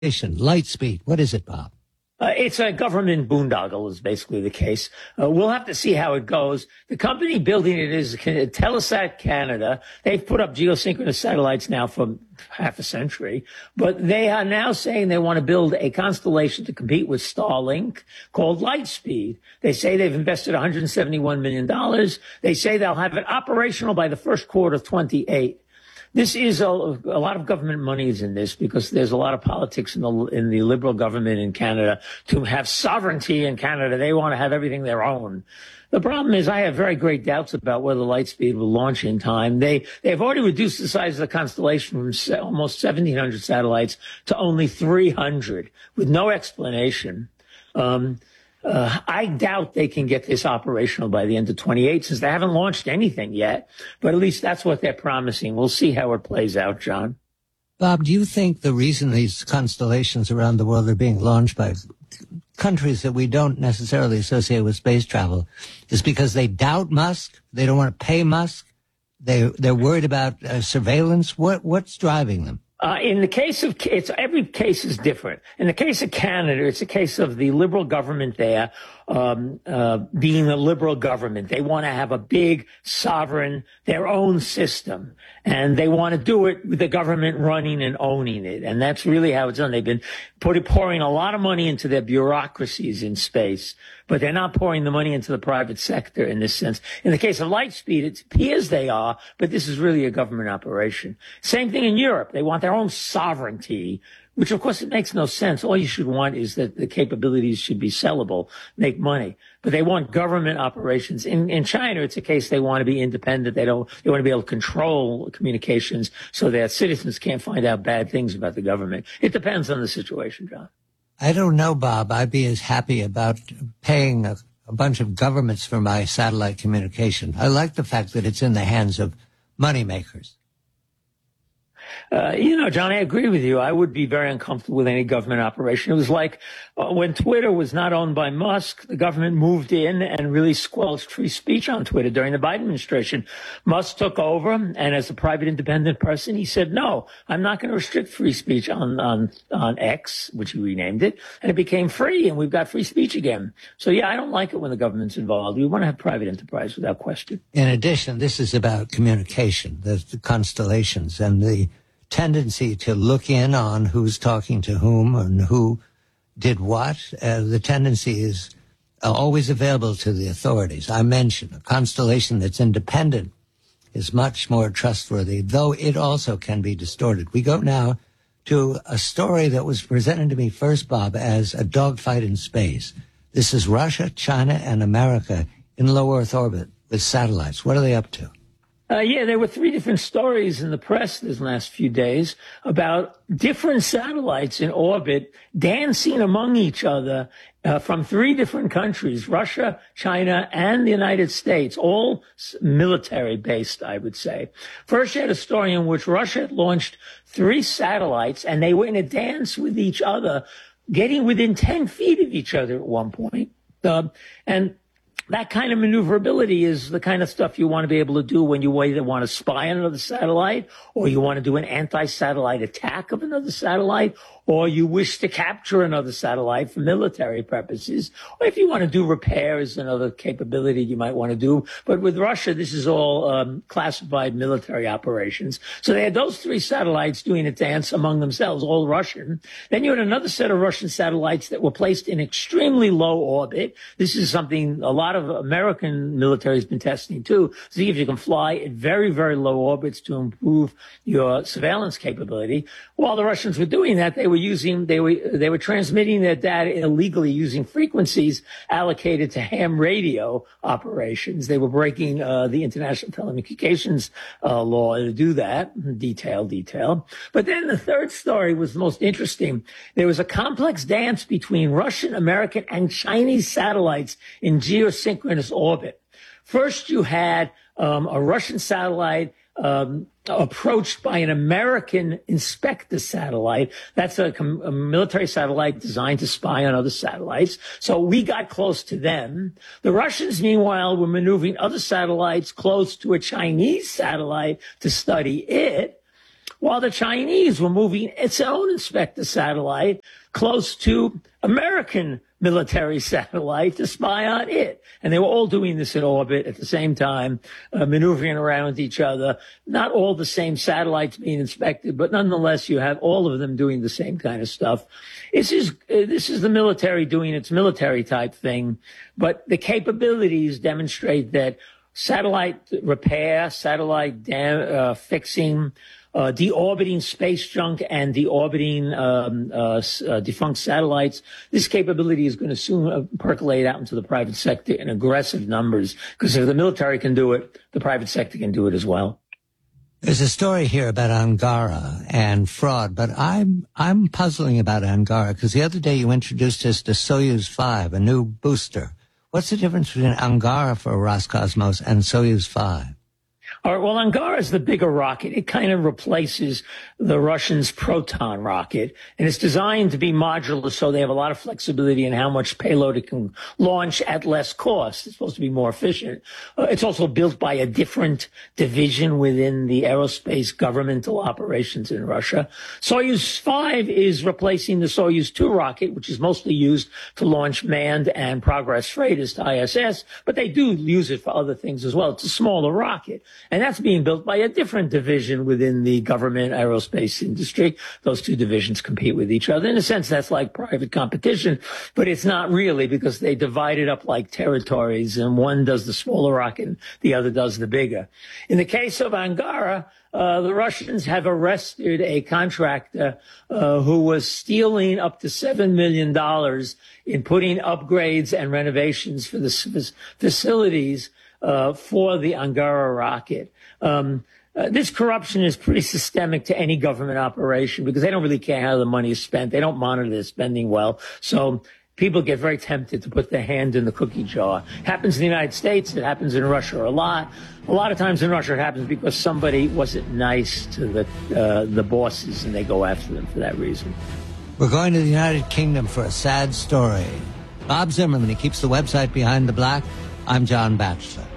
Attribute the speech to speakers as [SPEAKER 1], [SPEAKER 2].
[SPEAKER 1] Lightspeed. What is it, Bob?
[SPEAKER 2] It's a government boondoggle is basically the case. We'll have to see how it goes. The company building it is Telesat Canada. They've put up geosynchronous satellites now for half a century, but they are now saying they want to build a constellation to compete with Starlink called Lightspeed. They say they've invested $171 million. They say they'll have it operational by the first quarter of 28. This is a lot of government money is in this because there's a lot of politics in the Liberal government in Canada to have sovereignty in Canada. They want to have everything their own. The problem is I have very great doubts about whether Lightspeed will launch in time. They've already reduced the size of the constellation from almost 1,700 satellites to only 300 with no explanation. I doubt they can get this operational by the end of 28 since they haven't launched anything yet. But at least that's what they're promising. We'll see how it plays out, John.
[SPEAKER 1] Bob, do you think the reason these constellations around the world are being launched by countries that we don't necessarily associate with space travel is because they doubt Musk? They don't want to pay Musk? They're worried about surveillance? What's driving them?
[SPEAKER 2] In the case of, every case is different. In the case of Canada, it's a case of the Liberal government there, being a Liberal government. They want to have a big, sovereign, their own system. And they want to do it with the government running and owning it. And that's really how it's done. They've been pouring a lot of money into their bureaucracies in space, but they're not pouring the money into the private sector in this sense. In the case of Lightspeed, it appears they are, but this is really a government operation. Same thing in Europe. They want their own sovereignty, which of course it makes no sense. All you should want is that the capabilities should be sellable, make money. But they want government operations. In China, it's a case they want to be independent. They want to be able to control communications so that citizens can't find out bad things about the government. It depends on the situation, John.
[SPEAKER 1] I don't know, Bob. I'd be as happy about paying a bunch of governments for my satellite communication. I like the fact that it's in the hands of moneymakers.
[SPEAKER 2] John, I agree with you. I would be very uncomfortable with any government operation. It was like when Twitter was not owned by Musk, the government moved in and really squelched free speech on Twitter during the Biden administration. Musk took over, and as a private independent person, he said, no, I'm not going to restrict free speech on X, which he renamed it, and it became free, and we've got free speech again. So, yeah, I don't like it when the government's involved. We want to have private enterprise without question.
[SPEAKER 1] In addition, this is about communication, the constellations, and the tendency to look in on who's talking to whom and who did what. The tendency is always available to the authorities. I mentioned a constellation that's independent is much more trustworthy, though it also can be distorted. We go now to a story that was presented to me first, Bob, as a dogfight in space. This is Russia, China, and America in low Earth orbit with satellites. What are they up to?
[SPEAKER 2] There were 3 different stories in the press these last few days about different satellites in orbit dancing among each other from 3 different countries, Russia, China, and the United States, all military-based, I would say. First, you had a story in which Russia had launched 3 satellites, and they were in a dance with each other, getting within 10 feet of each other at one point. And that kind of maneuverability is the kind of stuff you want to be able to do when you either want to spy on another satellite, or you want to do an anti-satellite attack of another satellite, or you wish to capture another satellite for military purposes, or if you want to do repairs and other capability you might want to do. But with Russia, this is all classified military operations. So they had those 3 satellites doing a dance among themselves, all Russian. Then you had another set of Russian satellites that were placed in extremely low orbit. This is something a lot of American military has been testing too. See if you can fly at very, very low orbits to improve your surveillance capability. While the Russians were doing that, they were transmitting their data illegally using frequencies allocated to ham radio operations. They were breaking the International Telecommunications law to do that. Detail. But then the third story was the most interesting. There was a complex dance between Russian, American, and Chinese satellites in geosynchronous orbit. First, you had a Russian satellite approached by an American Inspector satellite. That's a military satellite designed to spy on other satellites. So we got close to them. The Russians, meanwhile, were maneuvering other satellites close to a Chinese satellite to study it. while the Chinese were moving its own Inspector satellite close to American military satellite to spy on it. And they were all doing this in orbit at the same time, maneuvering around each other. Not all the same satellites being inspected, but nonetheless, you have all of them doing the same kind of stuff. This is the military doing its military type thing, but the capabilities demonstrate that satellite repair, satellite fixing, deorbiting space junk and deorbiting defunct satellites. This capability is going to soon percolate out into the private sector in aggressive numbers, because if the military can do it, the private sector can do it as well.
[SPEAKER 1] There's a story here about Angara and fraud, but I'm puzzling about Angara because the other day you introduced us to Soyuz 5, a new booster. What's the difference between Angara for Roscosmos and Soyuz 5?
[SPEAKER 2] All right, well, Angara is the bigger rocket. It kind of replaces the Russians' Proton rocket, and it's designed to be modular so they have a lot of flexibility in how much payload it can launch at less cost. It's supposed to be more efficient. It's also built by a different division within the aerospace governmental operations in Russia. Soyuz 5 is replacing the Soyuz 2 rocket, which is mostly used to launch manned and Progress freighters to ISS, but they do use it for other things as well. It's a smaller rocket. And that's being built by a different division within the government aerospace industry. Those two divisions compete with each other. In a sense, that's like private competition, but it's not really, because they divide it up like territories, and one does the smaller rocket and the other does the bigger. In the case of Angara, the Russians have arrested a contractor who was stealing up to $7 million in putting upgrades and renovations for the facilities for the Angara rocket. This corruption is pretty systemic to any government operation because they don't really care how the money is spent. They don't monitor their spending well. So people get very tempted to put their hand in the cookie jar. It happens in the United States. It happens in Russia a lot. A lot of times in Russia it happens because somebody wasn't nice to the bosses, and they go after them for that reason.
[SPEAKER 1] We're going to the United Kingdom for a sad story. Bob Zimmerman, he keeps the website Behind the Black. I'm John Batchelor.